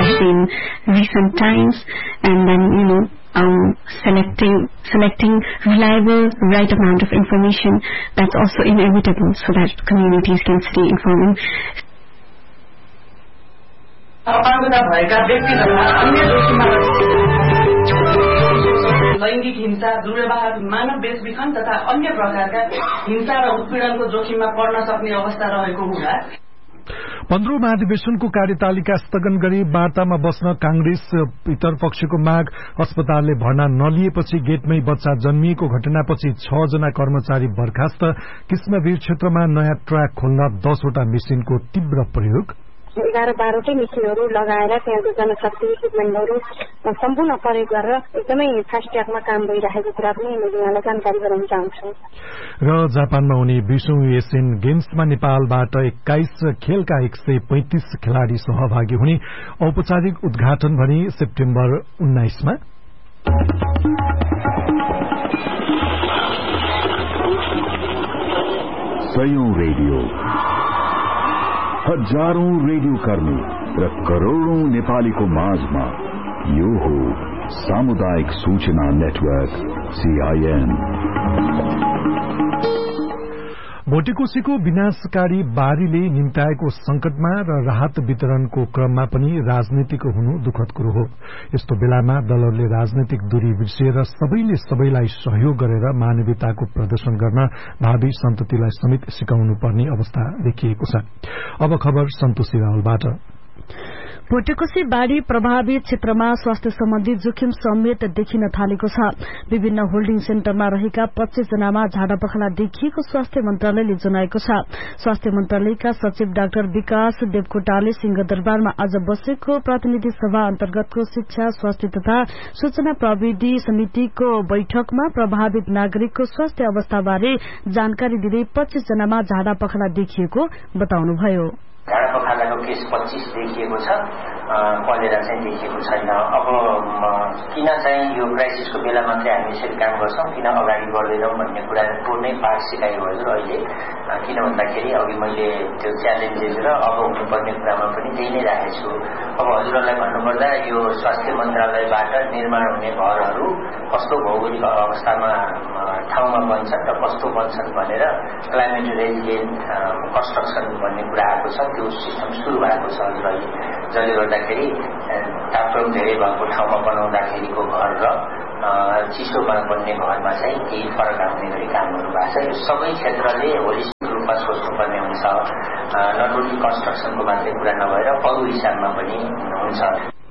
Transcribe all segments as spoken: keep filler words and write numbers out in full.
especially in recent times, and then, you know, um, selecting selecting reliable, right amount of information, that's also inevitable so that communities can stay informed. लैंगिक हिंसा, दुर्व्यवहार, मानव बेचबिखन तथा अन्य प्रकारका हिंसा र उत्पीडनको जोखिममा पर्न सक्ने अवस्था रहेको हुँदा पन्ध्रौं महाधिवेशनको कार्यतालिका स्थगन गरी वार्तामा बस्न कांग्रेस पितरपक्षको माग, अस्पतालले भर्ना नलिएपछि गेटमै बच्चा जन्मिएको घटनापछि छ जना कर्मचारी बर्खास्त, कृष्णवीर क्षेत्रमा नयाँ ट्र्याक खोल्न दसवटा मेसिनको तीव्र प्रयोग, एघार बाह्रवटै मेसिनहरू लगाएर त्यहाँको जनशक्ति इक्विपमेन्टहरू सम्पूर्ण प्रयोग गरेर एकदमै फास्ट ट्र्याकमा काम भइरहेको कुरा पनि मैले यहाँलाई जानकारी गराउन चाहन्छु। र जापानमा हुने बीसौं एसियन गेम्समा नेपालबाट एक्काइस खेलका एक सय पैंतिस खेलाड़ी सहभागी हुने औपचारिक उद्घाटन भने सेप्टेम्बर उन्नाइसमा। सयौं रेडियो, हजारौं रेडियो कर्मी र करोड़ौं नेपालीको माझमा यो हो सामुदायिक सूचना नेटवर्क सीआईएन। भोटेकोशीको विनाशकारी बाढ़ीले निम्ताएको संकटमा र राहत वितरणको क्रममा पनि राजनीतिक हुनु दुखद कुरो हो। यस्तो बेलामा दलहरूले राजनैतिक दूरी बिर्सिएर सबैले सबैलाई सहयोग गरेर मानवीयताको प्रदर्शन गर्न भावी सन्ततिलाई समेत सिकाउनु पर्ने अवस्था देखिएको छ। अब खबर सन्तोषी रावलबाट। भोटेकोशी बाढ़ी प्रभावित क्षेत्रमा स्वास्थ्य सम्बन्धी जोखिम समेत देखिन थालेको छ। विभिन्न होल्डिङ सेन्टरमा रहेका पच्चीस जनामा झाडापखाला देखिएको स्वास्थ्य मन्त्रालयले जनाएको छ। स्वास्थ्य मन्त्रालयका सचिव डाक्टर विकास देवकोटाले सिंहदरबारमा आज बसेको प्रतिनिधि सभा अन्तर्गतको शिक्षा, स्वास्थ्य तथा सूचना प्रविधि समितिको बैठकमा प्रभावित नागरिकको स्वास्थ्य अवस्थाबारे जानकारी दिँदै पच्चीस जनामा झाडापखाला देखिएको बताउनुभयो। झाडापखालाको केस पच्चीस देखिएको छ, कलेरा चाहिँ देखिएको छैन। अब किन चाहिँ यो क्राइसिसको बेला मात्रै हामी यसरी काम गर्छौं, किन अगाडि बढ्दैनौं भन्ने कुराको नै पाठ सिकाइ भयो अहिले। किन भन्दाखेरि अघि मैले त्यो च्यालेन्जेस र अब हुनुपर्ने कुरामा पनि त्यही नै राखेको छु। अब हजुरहरूलाई भन्नुपर्दा यो स्वास्थ्य मन्त्रालयबाट निर्माण हुने घरहरू कस्तो भौगोलिक अवस्थामा ठाउँमा बन्छन् र कस्तो बन्छन् भनेर क्लाइमेट रेजिलिएन्ट कन्स्ट्रक्सन भन्ने कुरा आएको छ। त्यो सिस्टम सुरु भएको छ हजुर अहिले, जसले गर्दाखेरि तापक्रम धेरै भएको ठाउँमा बनाउँदाखेरिको घर र चिसोमा बन्ने घरमा चाहिँ केही फरक आउने गरी कामहरू भएको छ। यो सबै क्षेत्रले होलिस्टिक रूपमा सोच्नुपर्ने हुन्छ, नट ओन्ली कन्स्ट्रक्सनको मात्रै कुरा नभएर अरू हिसाबमा पनि हुन्छ।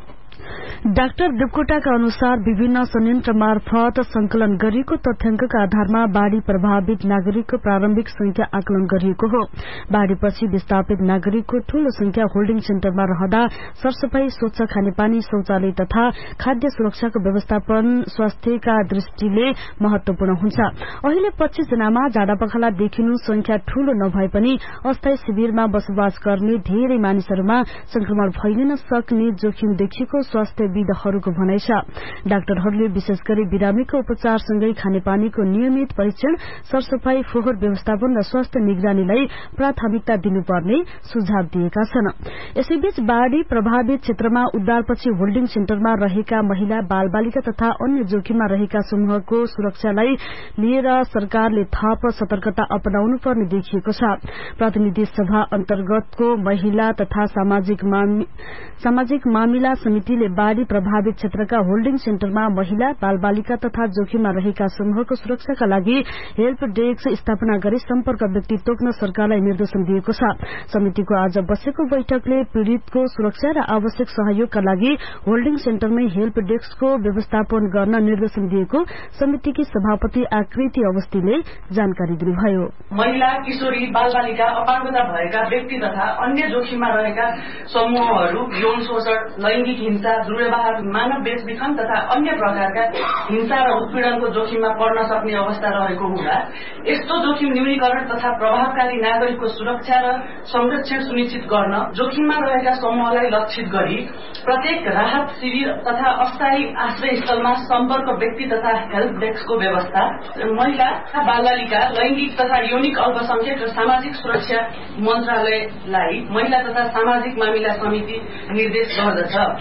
डाक्टर देवकोटाका अनुसार विभिन्न संयन्त्र मार्फत संकलन गरिएको तथ्याङ्कका आधारमा बाढ़ी प्रभावित नागरिकको प्रारम्भिक संख्या आकलन गरिएको हो। बाढ़ीपछि विस्थापित नागरिकको ठूलो संख्या होल्डिङ सेन्टरमा रहँदा सरसफाई, स्वच्छ खानेपानी, शौचालय तथा खाद्य सुरक्षाको व्यवस्थापन स्वास्थ्यका दृष्टिले महत्वपूर्ण हुन्छ। अहिले पच्चीस जनामा झाडापखाला देखिनु संख्या ठूलो नभए पनि अस्थायी शिविरमा बसोबास गर्ने धेरै मानिसहरूमा संक्रमण फैलिन सक्ने जोखिम देखिएको स्वास्थ्य विदहरूको भनाइ छ। डाक्टरहरूले विशेष गरी बिरामीको उपचारसँगै खानेपानीको नियमित परीक्षण, सरसफाई, फोहोर व्यवस्थापन र स्वास्थ्य निगरानीलाई प्राथमिकता दिनुपर्ने सुझाव दिएका छन्। यसैबीच बाढ़ी प्रभावित क्षेत्रमा उद्धारपछि होल्डिङ सेन्टरमा रहेका महिला, बाल बालिका तथा अन्य जोखिममा रहेका समूहको सुरक्षालाई लिएर सरकारले थप सतर्कता अपनाउनु पर्ने देखिएको छ। प्रतिनिधि सभा अन्तर्गतको महिला तथा सामाजिक सामाजिक मामिला समितिले बाढ़ी प्रभावित क्षेत्रका होल्डिङ सेन्टरमा महिला, बाल बालिका तथा जोखिममा रहेका समूहको सुरक्षाका लागि हेल्प डेस्क स्थापना गरी सम्पर्क व्यक्ति तोक्न सरकारलाई निर्देशन दिएको छ। समितिको आज बसेको बैठकले पीड़ितको सुरक्षा र आवश्यक सहयोगका लागि होल्डिङ सेन्टरमै हेल्प डेस्कको व्यवस्थापन गर्न निर्देशन दिएको समितिकी सभापति आकृति अवस्थीले जानकारी दिनुभयो। महिला, किशोरी, बाल बालिका, अपाङ्गता भएका व्यक्ति तथा अन्य जोखिममा रहेका समूहहरू यौन शोषण, लैंगिक हिंसा, दुर्व्यवहार बाहर मानव बेचबिखन तथा अन्य प्रकारका हिंसा र उत्पीडनको जोखिममा पर्न सक्ने अवस्था रहेको हुँदा यस्तो जोखिम न्यूनीकरण तथा प्रभावकारी नागरिकको सुरक्षा र संरक्षण सुनिश्चित गर्न जोखिममा रहेका समूहलाई लक्षित गरी प्रत्येक राहत शिविर तथा अस्थायी आश्रयस्थलमा सम्पर्क व्यक्ति तथा हेल्प डेस्कको व्यवस्था, महिला बालबालिका लैंगिक तथा यौनिक अल्पसंख्यक र सामाजिक सुरक्षा मन्त्रालयलाई महिला तथा सामाजिक मामिला समिति निर्देश गर्दछ।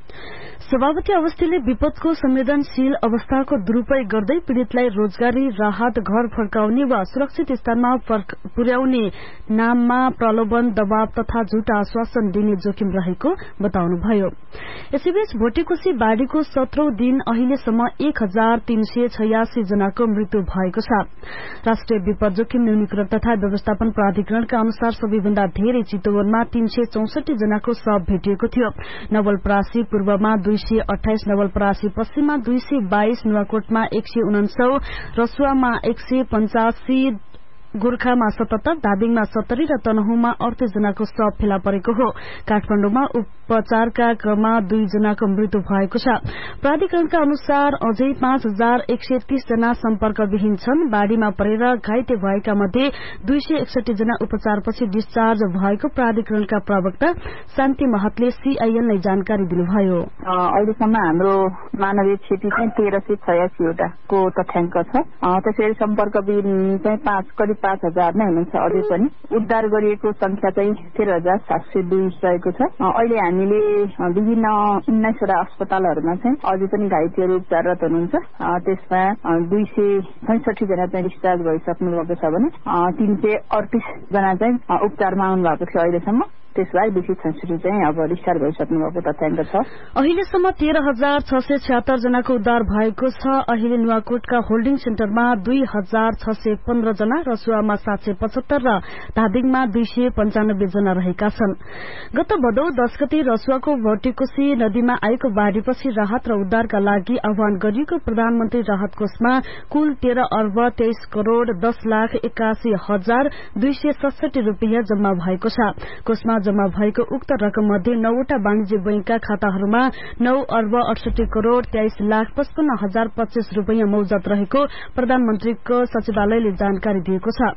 सभापति अवस्थीले विपदको संवेदनशील अवस्थाको दुरूपयोग गर्दै पीड़ितलाई रोजगारी राहत घर फर्काउने वा सुरक्षित स्थानमा पुर्याउने नाममा प्रलोभन दबाव तथा झुटा आश्वासन दिने जोखिम रहेको बताउनुभयो। यसैबीच भोटेकोशी बाढ़ीको सत्रौं दिन अहिलेसम्म एक हजार तीन सय छयासी जनाको मृत्यु भएको छ। राष्ट्रिय विपद जोखिम न्यूनीकरण तथा व्यवस्थापन प्राधिकरणका अनुसार सबैभन्दा धेरै चितवनमा तीन सय चौसठी जनाको शव भेटिएको थियो। नवलपरासी पूर्वमा दुई सय अठाइस, नवलपरासी पश्चिममा दुई सय बाइस, नुवाकोटमा एक सय उनान्सौ, रसुवामा एक सय पञ्चासी, गोर्खामा सतहत्तर, धादिङमा सत्तरी र तनहुमा अडतीस जनाको शव फेला परेको हो। काठमाडौँमा उपचारका क्रममा दुई जनाको मृत्यु भएको छ। प्राधिकरणका अनुसार अझै पाँच हजार एक सय तीस जना सम्पर्कविहीन छन्। बाढ़ीमा परेर घाइते भएका मध्ये दुई सय एकसठी जना उपचारपछि डिस्चार्ज भएको प्राधिकरणका प्रवक्ता शान्ति महतले सीआईएनलाई जानकारी दिनुभयो। अहिलेसम्म हाम्रो मानवीय क्षति चाहिँ तेह्र सय छयासीवटा को तथ्याङ्क छ। त्यसरी सम्पर्कविहीन चाहिँ पाँच करिब पाँच हजार नै हुनुहुन्छ। अझै पनि उद्धार गरिएको संख्या चाहिँ तेह्र हजार सात सय दुई रहेको छ। अहिले हामीले विभिन्न उन्नाइसवटा अस्पतालहरूमा चाहिँ अझै पनि घाइतेहरू उपचाररत हुनुहुन्छ। त्यसमा दुई सय छैसठी जना चाहिँ डिस्चार्ज भइसक्नु भएको छ भने तीन सय अडतीस जना चाहिँ उपचारमा आउनु भएको थियो अहिलेसम्म। त्यसलाई दुई सय छैसठी चाहिँ अब डिस्चार्ज भइसक्नु भएको तथ्याङ्क छ। अहिलेसम्म तेह्र हजार छ सय छ्यात्तर जनाको उद्धार भएको छ। अहिले नुवाकोटका होल्डिङ सेन्टरमा दुई हजार छ सय पन्ध्र जना, रसुवामा सात सय पचहत्तर र धादिङमा दुई सय पञ्चानब्बे जना रहेका छन्। गत भदौ दश गते रसुवाको भोटेकोशी नदीमा आएको बाढ़ीपछि राहत र उद्धारका लागि आह्वान गरिएको प्रधानमन्त्री राहत कोषमा कुल तेह्र अर्ब तेइस करोड़ दस लाख एकासी हजार दुई सय सडसठी रूपियाँ जम्मा भएको छ। कोषमा जम्मा भएको उक्त रकम मध्ये नौवटा वाणिज्य बैंकका खाताहरूमा नौ अर्ब अडसठी करोड़ तेइस लाख पचपन्न हजार पच्चीस रूपियाँ मौजत रहेको प्रधानमन्त्रीको सचिवालयले जानकारी दिएको छ।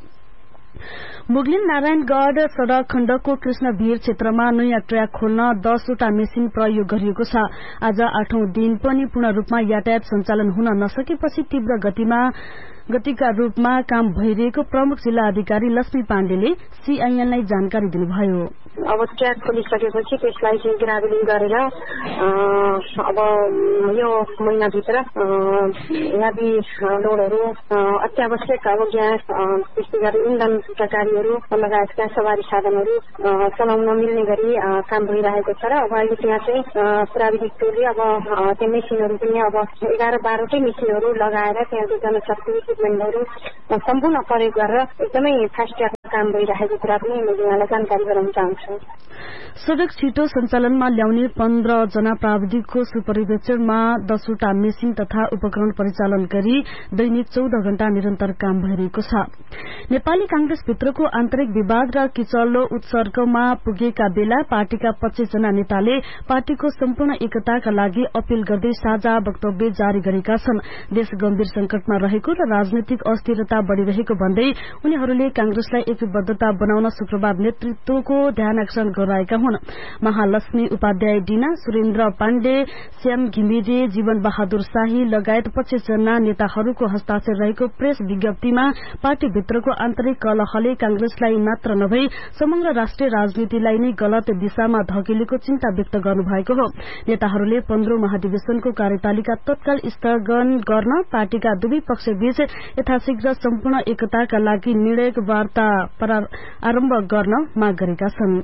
मुगलिन नारायणगढ़ सड़क खण्डको कृष्णभिर क्षेत्रमा नयाँ ट्र्याक खोल्न दसवटा मेसिन प्रयोग गरिएको छ। आज आठौं दिन पनि पूर्ण रूपमा यातायात सञ्चालन हुन नसकेपछि तीव्र गतिमा गतिका रूपमा काम भइरहेको प्रमुख जिल्ला अधिकारी लक्ष्मी पाण्डेले सीआईएनलाई जानकारी दिनुभयो। अब ट्र्याक खोलिसकेपछि त्यसलाई चाहिँ ग्राभलिङ गरेर अब यो महिनाभित्र यादी लोडहरू अत्यावश्यक अब ग्यास त्यस्तै गरी इन्धनका गाडीहरू लगायतका सवारी साधनहरू चलाउन मिल्ने गरी काम भइरहेको छ र अब अहिले त्यहाँ चाहिँ प्राविधिक टोलले अब त्यो मेसिनहरू पनि अब एघार बाह्रवटै मेसिनहरू लगाएर त्यहाँको जनशक्ति इक्विपमेन्टहरू सम्पूर्ण प्रयोग गरेर एकदमै फास्ट ट्र्याकमा काम भइरहेको कुरा पनि मैले यहाँलाई जानकारी गराउन चाहन्छु। सड़क छिटो सञ्चालनमा ल्याउने पन्ध्र जना प्राविधिकको सुपरिवेक्षणमा दसवटा मेसिन तथा उपकरण परिचालन गरी दैनिक चौध घण्टा निरन्तर काम भइरहेको छ। नेपाली कांग्रेसभित्रको आन्तरिक विवाद र किचल्लो उत्सर्गमा पुगेका बेला पार्टीका पच्चीस जना नेताले पार्टीको सम्पूर्ण एकताका लागि अपील गर्दै साझा वक्तव्य जारी गरेका छन्। देश गम्भीर संकटमा रहेको र राजनैतिक अस्थिरता बढ़िरहेको भन्दै उनीहरूले कांग्रेसलाई एकबद्धता बनाउन शुक्रबार नेतृत्वको ध्यानाकर्षण गराएका हुन्। महालक्ष्मी उपाध्याय डिना, सुरेन्द्र पाण्डे, श्याम घिमिरे, जीवन बहादुर शाही लगायत पच्चीस जना नेताहरूको हस्ताक्षर रहेको प्रेस विज्ञप्तिमा पार्टीभित्रको आन्तरिक कलहले कांग्रेसलाई मात्र नभई समग्र राष्ट्रिय राजनीतिलाई नै गलत दिशामा धकेलेको चिन्ता व्यक्त गर्नुभएको हो। नेताहरूले पन्ध्रौं महाधिवेशनको कार्यतालिका तत्काल स्थगन गर्न पार्टीका दुवै पक्षबीच यथाशीघ्र सम्पूर्ण एकताका लागि निर्णायक वार्ता आरम्भ गर्न माग गरेका छन्।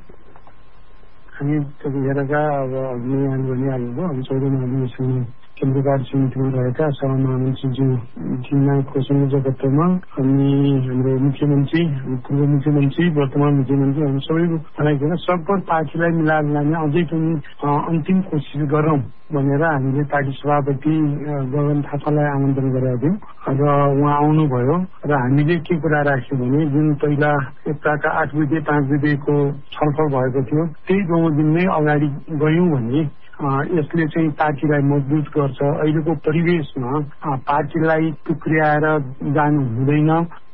हामी त्यतिखेरका अब अघि भनिहाल्नुभयो अब चौधौं महाधिवेशन केन्द्रीय पार्टी समितिमा रहेका सभामन्त्रीज्यूमा संयोजकत्वमा अनि हाम्रो मुख्यमन्त्री, पूर्व मुख्यमन्त्री, वर्तमान मुख्यमन्त्री हामी सबै बनाइकन सबको पार्टीलाई मिलाएर लाने अझै पनि अन्तिम कोसिस गरौं भनेर हामीले पार्टी सभापति गगन थापालाई आमन्त्रण गरेका थियौं र उहाँ आउनुभयो र हामीले के कुरा राख्यौं भने जुन पहिला एकताका आठ बुधे पाँच बुधेको छलफल भएको थियो त्यही नौ दिन नै अगाडि गयौं भने यसले चाहिँ पार्टीलाई मजबुत गर्छ। अहिलेको परिवेशमा पार्टीलाई टुक्र्याएर जानु हुँदैन।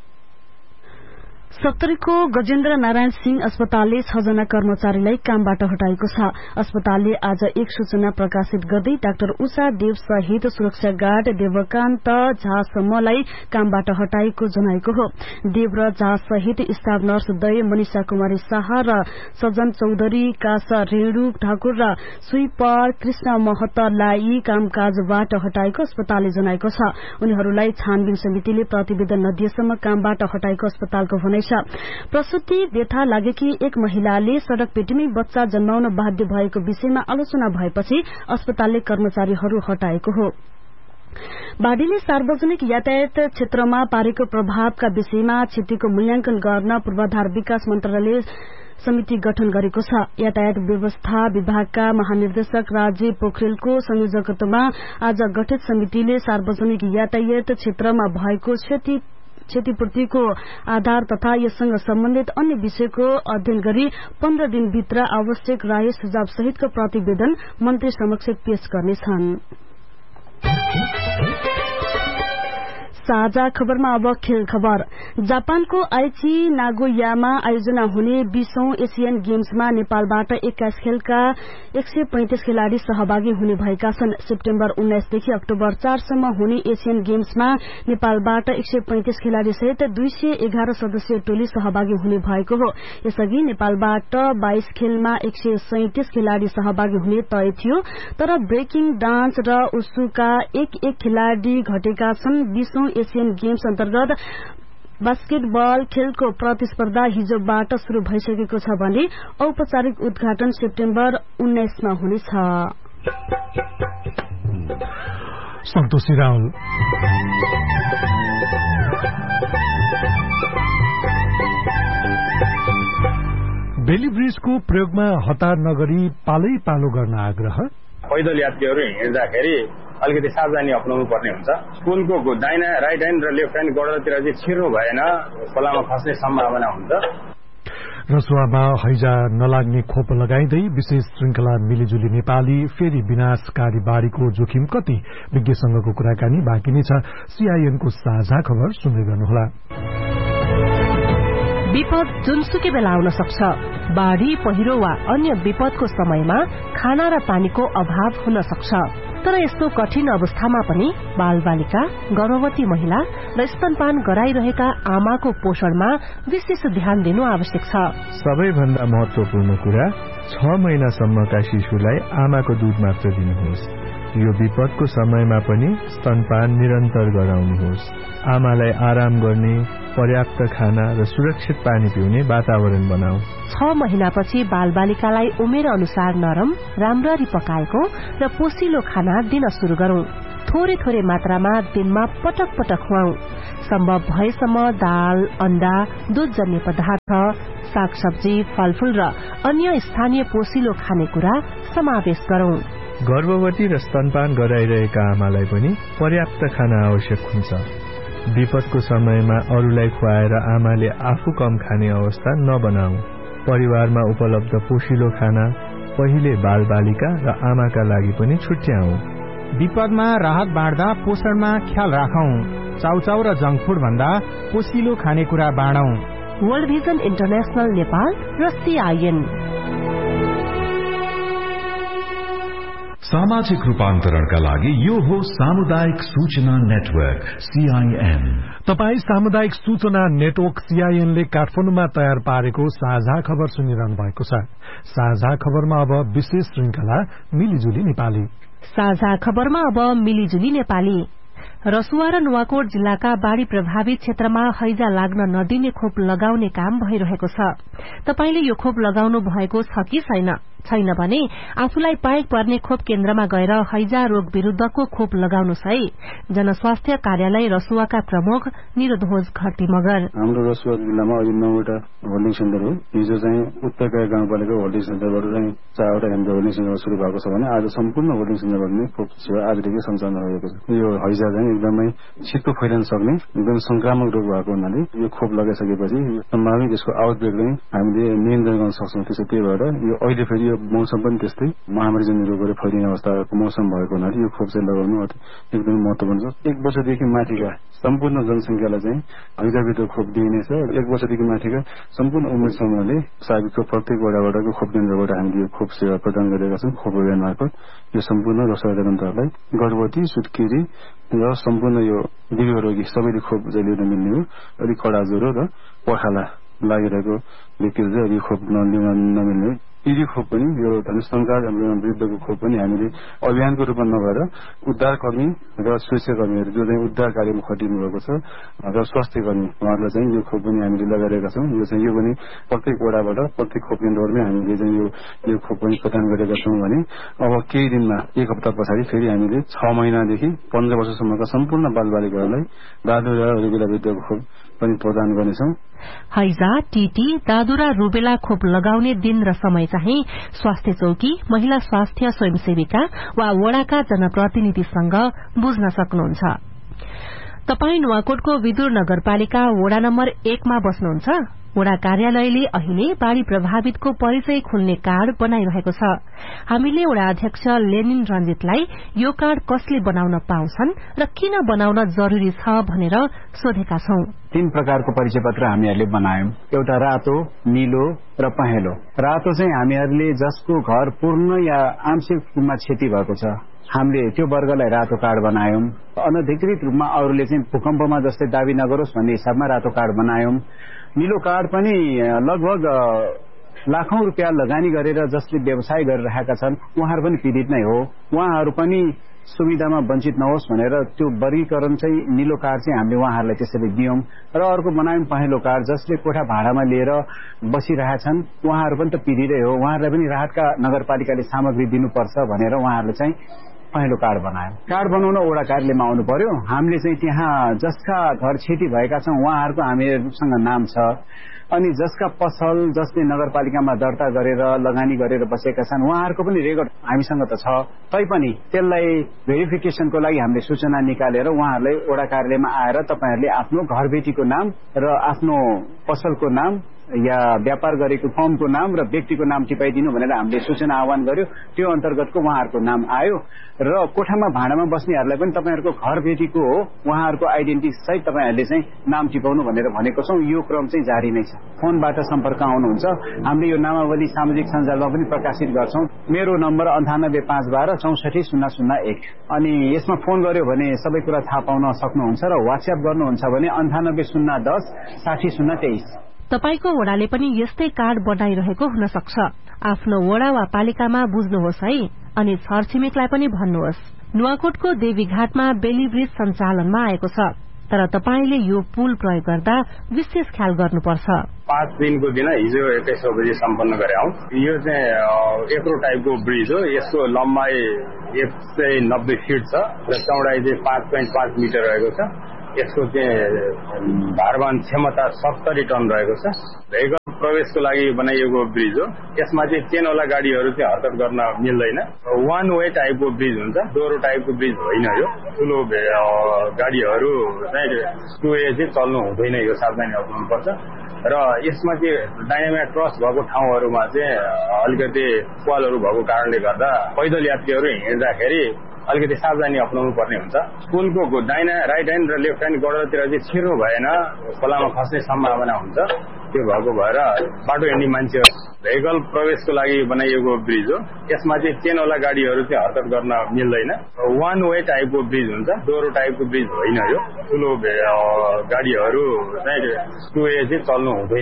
सत्तरीको गजेन्द्र नारायण सिंह अस्पतालले छ जना कर्मचारीलाई कामबाट हटाएको छ। अस्पतालले आज एक सूचना प्रकाशित गर्दै डाक्टर उषा देव सहित सुरक्षा गार्ड देवकान्त झा सम्मलाई कामबाट हटाएको जनाएको हो। देव र झा सहित स्टाफ नर्स दय मनिषा कुमारी शाह र सजन चौधरी, कासा रेणु ठाकुर र स्वीपर कृष्ण महतलाई कामकाजबाट हटाएको अस्पतालले जनाएको छ। उनीहरूलाई छानबिन समितिले प्रतिवेदन नदिएसम्म कामबाट हटाएको अस्पतालको भनाइ छ। प्रसूति व्यथा लागेकी एक महिलाले सड़क पेटीमै बच्चा जन्माउन बाध्य भएको विषयमा आलोचना भएपछि अस्पतालले कर्मचारीहरू हटाएको हो। बाढ़ीले सार्वजनिक यातायात क्षेत्रमा पारेको प्रभावका विषयमा क्षतिको मूल्याङ्कन गर्न पूर्वाधार विकास मन्त्रालयले समिति गठन गरेको छ। यातायात व्यवस्था विभागका महानिर्देशक राजीव पोखरेलको संयोजकत्वमा आज गठित समितिले सार्वजनिक यातायात क्षेत्रमा भएको क्षति क्षतिपूर्तिको आधार तथा यससँग सम्बन्धित अन्य विषयको अध्ययन गरी पन्ध्र दिनभित्र आवश्यक राय सुझाव सहितको प्रतिवेदन मन्त्री समक्ष पेश गर्नेछन्। साझा खबरमा अब खेल खबर। जापानको आइची नागोयामा आयोजना हुने बीसौं एशियन गेम्समा नेपालबाट एक्काइस खेलका एक सय पैंतिस खेलाड़ी सहभागी हुने भएका छन्। सेप्टेम्बर उन्नाइसदेखि अक्टोबर चारसम्म हुने एशियन गेम्समा नेपालबाट एक सय पैंतिस खेलाड़ी सहित दुई सय एघार सदस्यीय टोली सहभागी हुने भएको हो। यसअघि नेपालबाट बाइस खेलमा एक सय सैंतिस खेलाड़ी सहभागी हुने तय थियो, तर ब्रेकिङ डान्स र उसुका एक एक खेलाड़ी घटेका छन्। बीसौं एशियन गेम्स अन्तर्गत बास्केटबल खेलको प्रतिस्पर्धा हिजोबाट शुरू भइसकेको छ भने औपचारिक उद्घाटन सेप्टेम्बर उन्नाइसमा हुनेछ। सन्तोषी राहुल बेली ब्रिजको प्रयोगमा हतार नगरी पालै पालो गर्न आग्रह। पैदल यात्रीहरू हिँड्दाखेरि अलिकति सावधानी अप्नाउनु पर्ने हुन्छ। पुलको दाहिना राइट ह्यान्ड र लेफ्ट ह्यान्ड गोडतिर चाहिँ छिर्नु भएन, खोलामा खस्ने सम्भावना हुन्छ। रसुवामा हैजा नलाग्ने खोप लगाइँदै विशेष श्रृंखला मिलिजुली नेपाली फेरि विनाशकारी बाढ़ीको जोखिम कति, विज्ञसँगको कुराकानी बाँकी नै छ। सीआईएनको साझा खबर सुन्दै गर्नुहोला। विपद जुनसुकै बेला आउन सक्छ। बाढ़ी, पहिरो वा अन्य विपदको समयमा खाना र पानीको अभाव हुन सक्छ। तर यस्तो कठिन अवस्थामा पनि बालबालिका, गर्भवती महिला र स्तनपान गराइरहेका आमाको पोषणमा विशेष ध्यान दिनु आवश्यक छ। सबैभन्दा महत्वपूर्ण कुरा, छ महिनासम्मका शिशुलाई आमाको दूध मात्र दिनुहोस्। यो विपदको समयमा पनि स्तनपान निरन्तर गराउनुहोस्। आमालाई आराम गर्ने, पर्याप्त खाना र सुरक्षित पानी पिउने वातावरण बनाऊ। छ महिनापछि बालबालिकालाई उमेर अनुसार नरम, राम्ररी पकाएको र पोसिलो खाना दिन शुरू गरौं। थोरै थोरै मात्रामा दिनमा पटक पटक खुवाऊ। सम्भव भएसम्म दाल, अण्डा, दूधजन्य पदार्थ, सागसब्जी, फलफूल र अन्य स्थानीय पोसिलो खानेकुरा समावेश गरौं। गर्भवती र स्तनपान गराइरहेका आमालाई पनि पर्याप्त खाना आवश्यक हुन्छ। विपदको समयमा अरूलाई खुवाएर आमाले आफू कम खाने अवस्था नबनाऊ। परिवारमा उपलब्ध पोषिलो खाना पहिले बालबालिका र आमाका लागि पनि छुट्याऊ। विपदमा राहत बाँड्दा पोषणमा ख्याल राखौं। चाउचाउ र जंक फूड भन्दा पोषिलो खानेकुरा बाँडौं। वर्ल्ड भिजन इन्टरनेशनल नेपाल र सीआईएन। सामाजिक रूपान्तरणका लागि यो हो सामुदायिक सूचना नेटवर्क सीआईएन। तपाई सामुदायिक सूचना नेटवर्क सीआईएनले काठमाडौँमा तयार पारेको साझा खबर सुनिरहनु भएको छ। साझा खबरमा अब विशेष श्रृंखला मिलिजुली नेपाली। साझा खबरमा अब मिलिजुली नेपाली। रसुवा र नुवाकोट जिल्लाका बाढ़ी प्रभावित क्षेत्रमा हैजा लाग्न नदिने खोप लगाउने काम भइरहेको छ। तपाईले यो खोप लगाउनु भएको छ कि छैन? छैन भने आफूलाई पाएक पर्ने खोप केन्द्रमा गएर हैजा रोग विरूद्धको खोप लगाउनुहोस् है। जनस्वास्थ्य कार्यालय रसुवाका प्रमुख निरध्वज घरती मगर। हाम्रो रसुवा जिल्लामा अहिले नौवटा होल्डिङ सेन्टर हो। हिजो चाहिँ उत्तरका गाउँपालिका होल्डिङ सेन्टरबाट चाहिँ चारवटा केन्द्र होल्डिङ सेन्टर शुरू भएको छ भने आज सम्पूर्ण होल्डिङ सेन्टरबाट नै खोप सेवा आजदेखि सञ्चालन भएको छ। यो हैजा चाहिँ एकदमै छिटो फैलिन सक्ने एकदम संक्रामक रोग भएको हुनाले यो खोप लगाइसकेपछि सम्भावित यसको आउटब्रेक चाहिँ हामीले नियन्त्रण गर्न सक्छौँ। त्यसो त्यही भएर यो अहिले फेरि यो मौसम पनि त्यस्तै महामारीजन्य रोगहरू फैलिने अवस्थाको मौसम भएको हुनाले यो खोप चाहिँ लगाउनु एकदमै महत्त्वपूर्ण छ। एक वर्षदेखि माथिका सम्पूर्ण जनसङ्ख्यालाई चाहिँ हैजाभित्र खोप दिइनेछ। एक वर्षदेखि माथिका सम्पूर्ण उमेर समूहले साबिकको प्रत्येक वडावटाको खोप केन्द्रबाट हामीले यो खोप सेवा प्रदान गरेका छौँ। खोप अभियान मार्फत यो सम्पूर्ण रसुवा जनताहरूलाई गर्भवती, सुत्केरी र सम्पूर्ण यो गृह रोगी सबैले खोप चाहिँ लिन मिल्ने हो। अलिक कडा ज्वरो र पखाला लागिरहेको व्यक्तिहरू चाहिँ अलि खोप लिन नमिल्ने हो। यदि खोप पनि यो धनुषङ्कार विरुद्धको खोप पनि हामीले अभियानको रूपमा नभएर उद्धारकर्मी र स्वास्थ्यकर्मीहरू जो चाहिँ उद्धार कार्यमा खटिनु भएको छ र स्वास्थ्य कर्मी उहाँहरूलाई चाहिँ यो खोप पनि हामीले लगाइरहेका छौँ। यो चाहिँ यो पनि प्रत्येक वडाबाट प्रत्येक खोप केन्द्रहरूमै हामीले चाहिँ यो यो खोप पनि प्रदान गरेका छौँ भने अब केही दिनमा एक हप्ता पछाडि फेरि हामीले छ महिनादेखि पन्ध्र वर्षसम्मका सम्पूर्ण बालबालिकाहरूलाई दादुरा रुबेला विरुद्धको खोप पनि प्रदान गर्नेछौँ। हैजा, टीटी, दादुरा रुबेला खोप लगाउने दिन र समय चाहिँ स्वास्थ्य चौकी, महिला स्वास्थ्य स्वयंसेविका वा वडाका जनप्रतिनिधिसँग बुझ्न सक्नुहुन्छ। तपाई नुवाकोटको विदुर नगरपालिका वडा नम्बर एकमा बस्नुहुन्छ। वडा कार्यालयले अहिले बाढ़ी प्रभावितको परिचय खुल्ने कार्ड बनाइरहेको छ। हामीले वडा अध्यक्ष लेनिन रञ्जितलाई यो कार्ड कसले बनाउन पाउँछन् र किन बनाउन जरूरी छ भनेर सोधेका छौं। तीन प्रकारको परिचय पत्र हामीहरूले बनायौं। एउटा रातो, नीलो र पहेँलो। रातो चाहिँ हामीहरूले जसको घर पूर्ण या आंशिक रूपमा क्षति भएको छ हामीले त्यो वर्गलाई रातो कार्ड बनायौं। अनधिकृत रूपमा अरूले चाहिँ भूकम्पमा जस्तै दाबी नगरोस् भन्ने हिसाबमा रातो कार्ड बनायौं। नीलो कार्ड पनि लगभग लाखौं रुपियाँ लगानी गरेर जसले व्यवसाय गरिरहेका छन् उहाँहरू पनि पीडित नै हो। उहाँहरू पनि सुविधामा वञ्चित नहोस् भनेर त्यो वर्गीकरण चाहिँ नीलो कार्ड चाहिँ हामीले उहाँहरूलाई त्यसरी दियौं। र अर्को बनायौं पहेँलो कार्ड, जसले कोठा भाडामा लिएर बसिरहेछन् उहाँहरू पनि त पीडितै हो। उहाँहरूलाई पनि राहतका नगरपालिकाले सामग्री दिनुपर्छ भनेर उहाँहरूले चाहिँ पहेँलो कार्ड बनायौं। कार्ड बनाउन वडा कार्यालयमा आउनु पर्यो। हामीले चाहिँ त्यहाँ जसका घर क्षति भएका छन् उहाँहरूको हामीहरूसँग नाम छ। अनि जसका पसल जसले नगरपालिकामा दर्ता गरेर लगानी गरेर बसेका छन् उहाँहरूको पनि रेकर्ड हामीसँग त छ। तैपनि त्यसलाई भेरिफिकेसनको लागि हामीले सूचना निकालेर उहाँहरूलाई वडा कार्यालयमा आएर तपाईहरुले आफ्नो घरबेटीको नाम र आफ्नो पसलको नाम या व्यापार गरेको फर्मको नाम र व्यक्तिको नाम टिपाइदिनु भनेर हामीले सूचना आह्वान गर्यो। त्यो अन्तर्गतको उहाँहरूको नाम आयो र कोठामा भाडामा बस्नेहरूलाई पनि तपाईहरुको घरबेटीको हो उहाँहरूको आइडेन्टिटी सहित तपाईहरुले चाहिँ नाम टिपाउनु भनेर भनेको छौं। यो क्रम चाहिँ जारी नै छ। फोनबाट सम्पर्क आउनुहुन्छ। हामीले यो नामावली सामाजिक सञ्जालमा पनि प्रकाशित गर्छौं। मेरो नम्बर अन्ठानब्बे पाँच बाह्र चौसठी शून्य शून्य एक। अनि यसमा फोन गर्यो भने सबै कुरा थाहा पाउन सक्नुहुन्छ र व्हाट्सएप गर्नुहुन्छ भने अन्ठानब्बे शून्य दस साठी शून्य तेइस। तपाईको वडाले पनि यस्तै कार्ड बनाइरहेको हुन सक्छ। आफ्नो वडा वा पालिकामा बुझ्नुहोस् है। अनि छरछिमेकलाई पनि भन्नुहोस्। नुवाकोटको देवीघाटमा बेली ब्रिज सञ्चालनमा आएको छ, तर तपाईले यो पुल प्रयोग गर्दा विशेष ख्याल गर्नुपर्छ। पाँच दिनको दिन हिजो एक्काइस बजे सम्पन्न गरे हौ। यो चाहिँ एक्रो टाइपको ब्रिज हो। यसको लम्बाई एक सय नब्बे फिट छ र चौडाई चाहिँ पाँच पोइन्ट पाँच मिटर रहेको छ। यसको चाहिँ भारवहन क्षमता सत्तरी टन रहेको छ। भेहिकल प्रवेशको लागि बनाइएको ब्रिज हो। यसमा चाहिँ चेनवाला गाडीहरू चाहिँ हरकत गर्न मिल्दैन। वान वे टाइपको ब्रिज हुन्छ, दोहोरो टाइपको ब्रिज होइन। यो ठुलो गाडीहरू चाहिँ टु वे चाहिँ चल्नु हुँदैन। यो सावधानी अप्नाउनुपर्छ। र यसमा चाहिँ डाइनामिक क्रस भएको ठाउँहरूमा चाहिँ अलिकति पालहरू भएको कारणले गर्दा पैदल यात्रीहरू हिँड्दाखेरि अलिकति सावधानी अप्नाउनु पर्ने हुन्छ। पुलको दाहिना राइट ह्यान्ड र लेफ्ट ह्यान्ड गडरतिर चाहिँ छिर्नु भएन, खोलामा खस्ने सम्भावना हुन्छ। त्यो भएको भएर बाटो हिँड्ने मान्छेहरू भेहिकल प्रवेशको लागि बनाइएको ब्रिज हो। यसमा चाहिँ चेनवाला गाडीहरू चाहिँ हरकत गर्न मिल्दैन। वान वे टाइपको ब्रिज हुन्छ, दोहोरो टाइपको ब्रिज होइन। यो ठुलो गाडीहरू चाहिँ टु वे चाहिँ चल्नु हुँदैन।